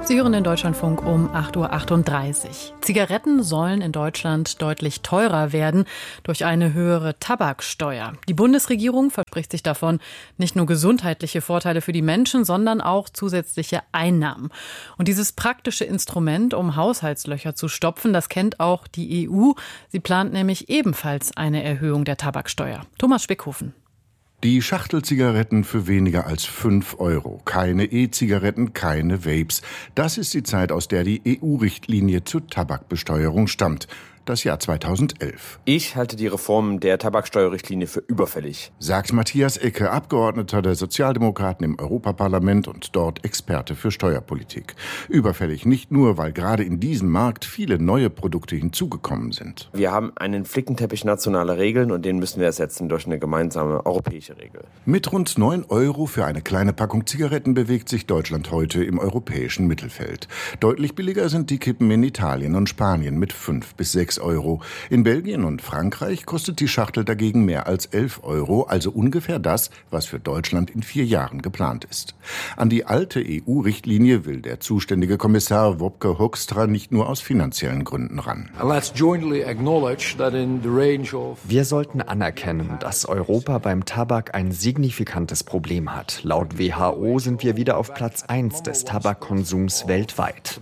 Sie hören den Deutschlandfunk um 8.38 Uhr. Zigaretten sollen in Deutschland deutlich teurer werden durch eine höhere Tabaksteuer. Die Bundesregierung verspricht sich davon nicht nur gesundheitliche Vorteile für die Menschen, sondern auch zusätzliche Einnahmen. Und dieses praktische Instrument, um Haushaltslöcher zu stopfen, das kennt auch die EU. Sie plant nämlich ebenfalls eine Erhöhung der Tabaksteuer. Thomas Spickhofen. Die Schachtelzigaretten für weniger als 5 Euro. Keine E-Zigaretten, keine Vapes. Das ist die Zeit, aus der die EU-Richtlinie zur Tabakbesteuerung stammt. Das Jahr 2011. Ich halte die Reform der Tabaksteuerrichtlinie für überfällig, sagt Matthias Ecke, Abgeordneter der Sozialdemokraten im Europaparlament und dort Experte für Steuerpolitik. Überfällig nicht nur, weil gerade in diesem Markt viele neue Produkte hinzugekommen sind. Wir haben einen Flickenteppich nationaler Regeln und den müssen wir ersetzen durch eine gemeinsame europäische Regel. Mit rund 9 Euro für eine kleine Packung Zigaretten bewegt sich Deutschland heute im europäischen Mittelfeld. Deutlich billiger sind die Kippen in Italien und Spanien mit 5 bis 6 Euro. In Belgien und Frankreich kostet die Schachtel dagegen mehr als 11 Euro, also ungefähr das, was für Deutschland in 4 Jahren geplant ist. An die alte EU-Richtlinie will der zuständige Kommissar Wopke Hoekstra nicht nur aus finanziellen Gründen ran. Wir sollten anerkennen, dass Europa beim Tabak ein signifikantes Problem hat. Laut WHO sind wir wieder auf Platz 1 des Tabakkonsums weltweit.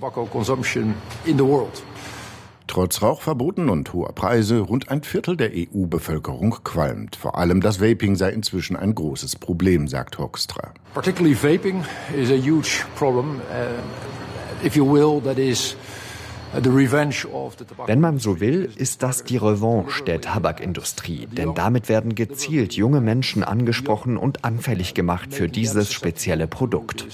Trotz Rauchverboten und hoher Preise, rund ein Viertel der EU-Bevölkerung qualmt. Vor allem das Vaping sei inzwischen ein großes Problem, sagt Hoekstra. Particularly vaping is a huge problem. If you will, that is the revenge of the tobacco. Wenn man so will, ist das die Revanche der Tabakindustrie. Denn damit werden gezielt junge Menschen angesprochen und anfällig gemacht für dieses spezielle Produkt.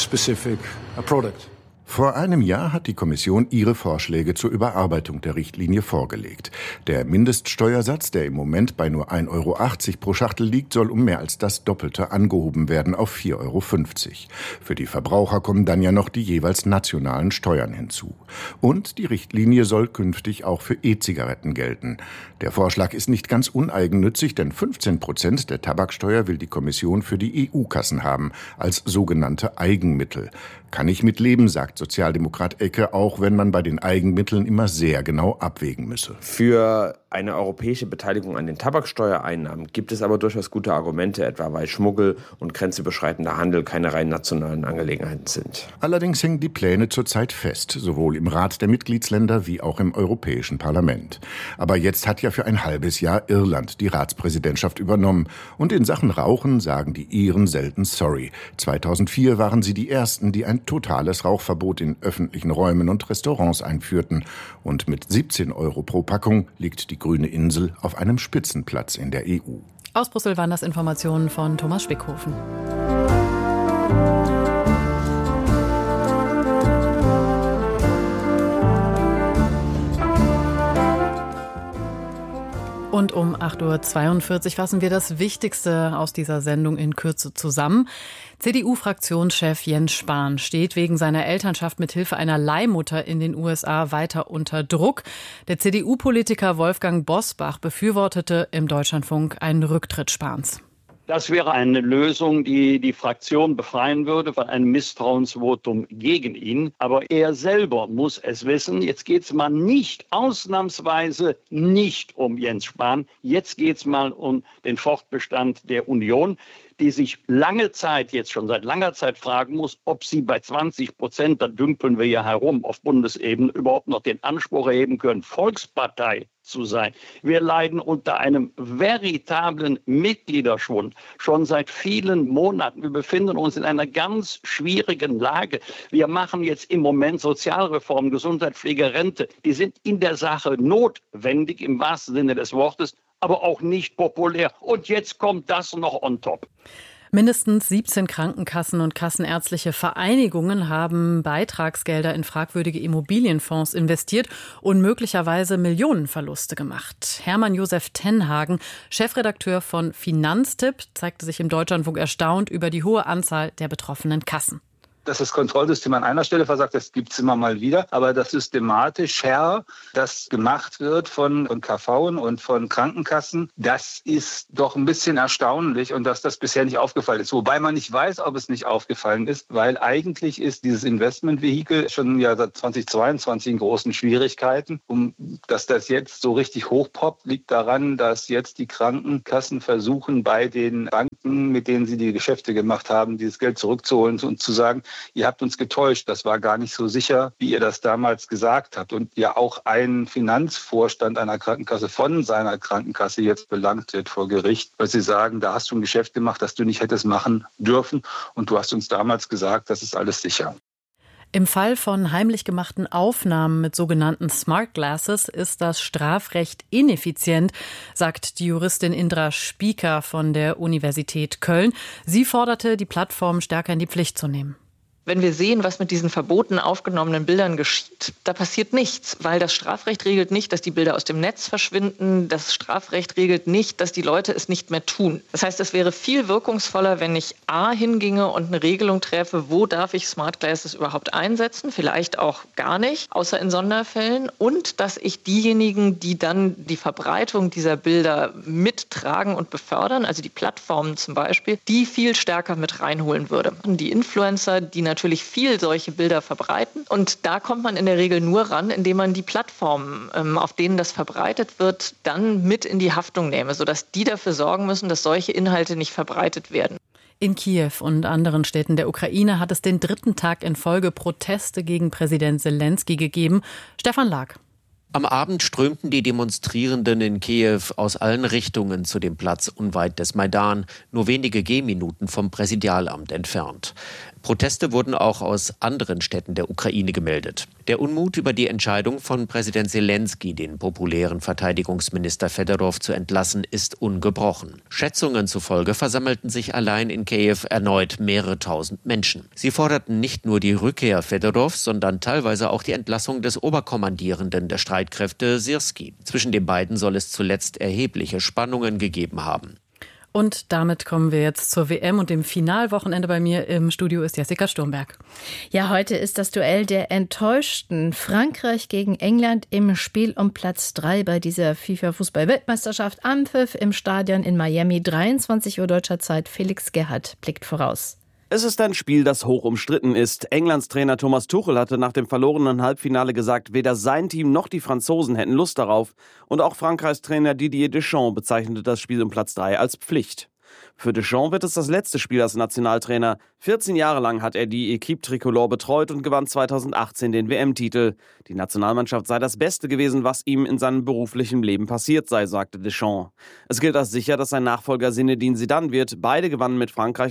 Vor einem Jahr hat die Kommission ihre Vorschläge zur Überarbeitung der Richtlinie vorgelegt. Der Mindeststeuersatz, der im Moment bei nur 1,80 Euro pro Schachtel liegt, soll um mehr als das Doppelte angehoben werden auf 4,50 Euro. Für die Verbraucher kommen dann ja noch die jeweils nationalen Steuern hinzu. Und die Richtlinie soll künftig auch für E-Zigaretten gelten. Der Vorschlag ist nicht ganz uneigennützig, denn 15% der Tabaksteuer will die Kommission für die EU-Kassen haben, als sogenannte Eigenmittel. Kann ich mitleben, sagt Sozialdemokrat Ecke, auch wenn man bei den Eigenmitteln immer sehr genau abwägen müsse. Für eine europäische Beteiligung an den Tabaksteuereinnahmen gibt es aber durchaus gute Argumente, etwa weil Schmuggel und grenzüberschreitender Handel keine rein nationalen Angelegenheiten sind. Allerdings hängen die Pläne zurzeit fest, sowohl im Rat der Mitgliedsländer wie auch im Europäischen Parlament. Aber jetzt hat ja für ein halbes Jahr Irland die Ratspräsidentschaft übernommen. Und in Sachen Rauchen sagen die Iren selten sorry. 2004 waren sie die Ersten, die ein totales Rauchverbot in öffentlichen Räumen und Restaurants einführten. Und mit 17 Euro pro Packung liegt die grüne Insel auf einem Spitzenplatz in der EU. Aus Brüssel waren das Informationen von Thomas Spickhofen. Und um 8.42 Uhr fassen wir das Wichtigste aus dieser Sendung in Kürze zusammen. CDU-Fraktionschef Jens Spahn steht wegen seiner Elternschaft mit Hilfe einer Leihmutter in den USA weiter unter Druck. Der CDU-Politiker Wolfgang Bosbach befürwortete im Deutschlandfunk einen Rücktritt Spahns. Das wäre eine Lösung, die die Fraktion befreien würde von einem Misstrauensvotum gegen ihn. Aber er selber muss es wissen. Jetzt geht es mal ausnahmsweise nicht um Jens Spahn. Jetzt geht es mal um den Fortbestand der Union, die sich schon seit langer Zeit fragen muss, ob sie bei 20%, da dümpeln wir ja herum auf Bundesebene, überhaupt noch den Anspruch erheben können, Volkspartei zu sein. Wir leiden unter einem veritablen Mitgliederschwund schon seit vielen Monaten. Wir befinden uns in einer ganz schwierigen Lage. Wir machen jetzt im Moment Sozialreformen, Gesundheit, Pflege, Rente. Die sind in der Sache notwendig im wahrsten Sinne des Wortes, aber auch nicht populär. Und jetzt kommt das noch on top. Mindestens 17 Krankenkassen und kassenärztliche Vereinigungen haben Beitragsgelder in fragwürdige Immobilienfonds investiert und möglicherweise Millionenverluste gemacht. Hermann Josef Tenhagen, Chefredakteur von Finanztipp, zeigte sich im Deutschlandfunk erstaunt über die hohe Anzahl der betroffenen Kassen. Dass das Kontrollsystem an einer Stelle versagt, das gibt es immer mal wieder. Aber dass systematisch das gemacht wird von KV und von Krankenkassen, das ist doch ein bisschen erstaunlich und dass das bisher nicht aufgefallen ist. Wobei man nicht weiß, ob es nicht aufgefallen ist, weil eigentlich ist dieses Investmentvehikel schon ja seit 2022 in großen Schwierigkeiten. Dass das jetzt so richtig hochpoppt, liegt daran, dass jetzt die Krankenkassen versuchen, bei den Banken, mit denen sie die Geschäfte gemacht haben, dieses Geld zurückzuholen und zu sagen, ihr habt uns getäuscht, das war gar nicht so sicher, wie ihr das damals gesagt habt. Und ja auch ein Finanzvorstand einer Krankenkasse von seiner Krankenkasse jetzt belangt wird vor Gericht, weil sie sagen, da hast du ein Geschäft gemacht, das du nicht hättest machen dürfen und du hast uns damals gesagt, das ist alles sicher. Im Fall von heimlich gemachten Aufnahmen mit sogenannten Smart Glasses ist das Strafrecht ineffizient, sagt die Juristin Indra Spieker von der Universität Köln. Sie forderte, die Plattform stärker in die Pflicht zu nehmen. Wenn wir sehen, was mit diesen verboten aufgenommenen Bildern geschieht, da passiert nichts, weil das Strafrecht regelt nicht, dass die Bilder aus dem Netz verschwinden. Das Strafrecht regelt nicht, dass die Leute es nicht mehr tun. Das heißt, es wäre viel wirkungsvoller, wenn ich hinginge und eine Regelung treffe, wo darf ich Smart Glasses überhaupt einsetzen, vielleicht auch gar nicht, außer in Sonderfällen. Und dass ich diejenigen, die dann die Verbreitung dieser Bilder mittragen und befördern, also die Plattformen zum Beispiel, die viel stärker mit reinholen würde. Die Influencer, die natürlich viel solche Bilder verbreiten. Und da kommt man in der Regel nur ran, indem man die Plattformen, auf denen das verbreitet wird, dann mit in die Haftung nehme, sodass die dafür sorgen müssen, dass solche Inhalte nicht verbreitet werden. In Kiew und anderen Städten der Ukraine hat es den 3. Tag in Folge Proteste gegen Präsident Selenskyj gegeben. Stefan Lag. Am Abend strömten die Demonstrierenden in Kiew aus allen Richtungen zu dem Platz unweit des Maidan, nur wenige Gehminuten vom Präsidialamt entfernt. Proteste wurden auch aus anderen Städten der Ukraine gemeldet. Der Unmut über die Entscheidung von Präsident Selenskyj, den populären Verteidigungsminister Fedorov zu entlassen, ist ungebrochen. Schätzungen zufolge versammelten sich allein in Kiew erneut mehrere tausend Menschen. Sie forderten nicht nur die Rückkehr Fedorovs, sondern teilweise auch die Entlassung des Oberkommandierenden der Streitkräfte Syrskij. Zwischen den beiden soll es zuletzt erhebliche Spannungen gegeben haben. Und damit kommen wir jetzt zur WM und dem Finalwochenende. Bei mir im Studio ist Jessica Sturmberg. Ja, heute ist das Duell der Enttäuschten. Frankreich gegen England im Spiel um Platz 3 bei dieser FIFA-Fußball-Weltmeisterschaft. Anpfiff im Stadion in Miami, 23 Uhr deutscher Zeit. Felix Gerhardt blickt voraus. Es ist ein Spiel, das hoch umstritten ist. Englands Trainer Thomas Tuchel hatte nach dem verlorenen Halbfinale gesagt, weder sein Team noch die Franzosen hätten Lust darauf. Und auch Frankreichs Trainer Didier Deschamps bezeichnete das Spiel um Platz 3 als Pflicht. Für Deschamps wird es das letzte Spiel als Nationaltrainer. 14 Jahre lang hat er die Équipe Tricolore betreut und gewann 2018 den WM-Titel. Die Nationalmannschaft sei das Beste gewesen, was ihm in seinem beruflichen Leben passiert sei, sagte Deschamps. Es gilt als sicher, dass sein Nachfolger Zinedine Zidane wird. Beide gewannen mit Frankreich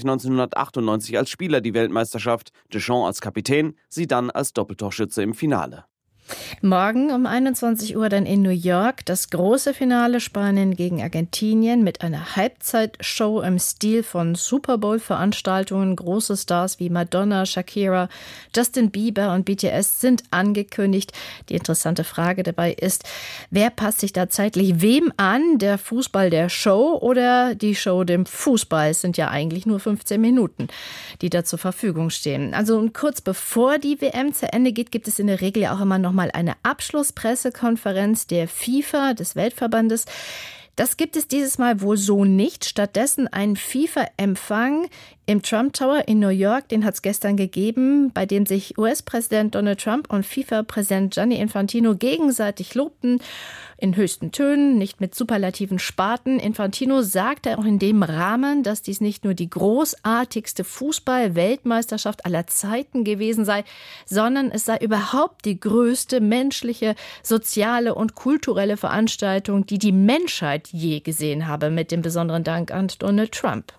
1998 als Spieler die Weltmeisterschaft. Deschamps als Kapitän, Zidane als Doppeltorschütze im Finale. Morgen um 21 Uhr dann in New York das große Finale Spanien gegen Argentinien mit einer Halbzeitshow im Stil von Super Bowl-Veranstaltungen. Große Stars wie Madonna, Shakira, Justin Bieber und BTS sind angekündigt. Die interessante Frage dabei ist, wer passt sich da zeitlich wem an? Der Fußball der Show oder die Show dem Fußball? Es sind ja eigentlich nur 15 Minuten, die da zur Verfügung stehen. Also kurz bevor die WM zu Ende geht, gibt es in der Regel ja auch immer noch mal eine Abschlusspressekonferenz der FIFA, des Weltverbandes. Das gibt es dieses Mal wohl so nicht. Stattdessen einen FIFA-Empfang im Trump Tower in New York, den hat es gestern gegeben, bei dem sich US-Präsident Donald Trump und FIFA-Präsident Gianni Infantino gegenseitig lobten, in höchsten Tönen, nicht mit superlativen Sparten. Infantino sagte auch in dem Rahmen, dass dies nicht nur die großartigste Fußball-Weltmeisterschaft aller Zeiten gewesen sei, sondern es sei überhaupt die größte menschliche, soziale und kulturelle Veranstaltung, die die Menschheit je gesehen habe, mit dem besonderen Dank an Donald Trump.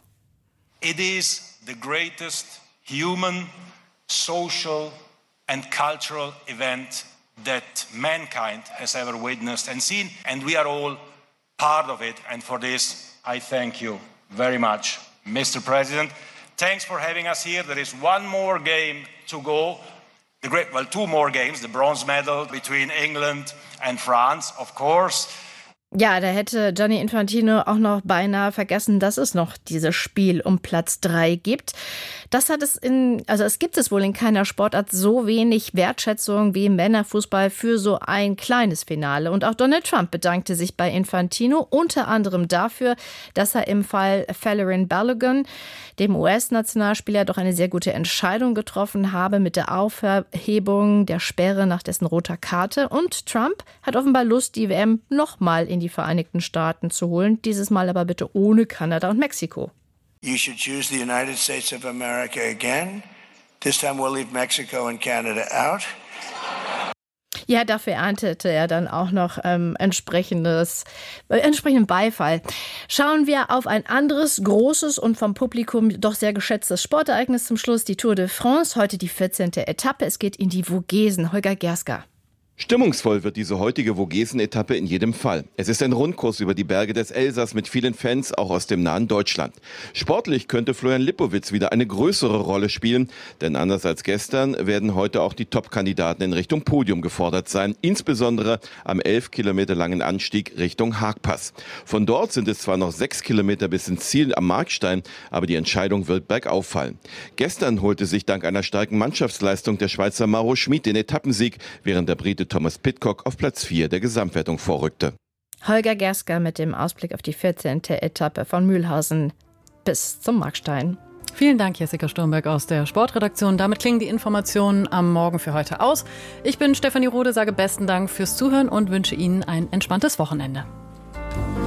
It is the greatest human, social and cultural event that mankind has ever witnessed and seen, and we are all part of it. And for this, I thank you very much, Mr. President. Thanks for having us here. There is one more game to go. Two more games, the bronze medal between England and France, of course. Ja, da hätte Gianni Infantino auch noch beinahe vergessen, dass es noch dieses Spiel um Platz 3 gibt. Es gibt es wohl in keiner Sportart so wenig Wertschätzung wie im Männerfußball für so ein kleines Finale. Und auch Donald Trump bedankte sich bei Infantino unter anderem dafür, dass er im Fall Folarin Balogun, dem US-Nationalspieler, doch eine sehr gute Entscheidung getroffen habe mit der Aufhebung der Sperre nach dessen roter Karte. Und Trump hat offenbar Lust, die WM nochmal in die Vereinigten Staaten zu holen, dieses Mal aber bitte ohne Kanada und Mexiko. You should choose the United States of America again. This time we'll leave Mexico and Canada out. Ja, dafür erntete er dann auch noch entsprechenden Beifall. Schauen wir auf ein anderes, großes und vom Publikum doch sehr geschätztes Sportereignis zum Schluss, die Tour de France. Heute die 14. Etappe. Es geht in die Vogesen. Holger Gerska. Stimmungsvoll wird diese heutige Vogesen-Etappe in jedem Fall. Es ist ein Rundkurs über die Berge des Elsass mit vielen Fans, auch aus dem nahen Deutschland. Sportlich könnte Florian Lippowitz wieder eine größere Rolle spielen, denn anders als gestern werden heute auch die Top-Kandidaten in Richtung Podium gefordert sein, insbesondere am 11 Kilometer langen Anstieg Richtung Haagpass. Von dort sind es zwar noch 6 Kilometer bis ins Ziel am Markstein, aber die Entscheidung wird bergauf fallen. Gestern holte sich dank einer starken Mannschaftsleistung der Schweizer Mauro Schmid den Etappensieg, während der Brite Thomas Pidcock auf Platz 4 der Gesamtwertung vorrückte. Holger Gerska mit dem Ausblick auf die 14. Etappe von Mühlhausen bis zum Markstein. Vielen Dank, Jessica Sturmberg aus der Sportredaktion. Damit klingen die Informationen am Morgen für heute aus. Ich bin Stefanie Rode, sage besten Dank fürs Zuhören und wünsche Ihnen ein entspanntes Wochenende.